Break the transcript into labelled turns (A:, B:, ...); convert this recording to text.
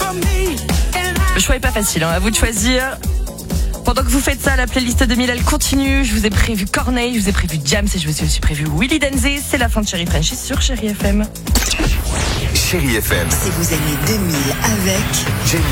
A: Le choix est pas facile, à vous de choisir. Pendant que vous faites ça, la playlist 2000 elle continue. Je vous ai prévu Corneille, je vous ai prévu Jams et je vous ai aussi prévu Willy Denzé. C'est la fin de Chérie Frenchie sur Chérie FM.
B: Chérie FM.
C: C'est vos années 2000 avec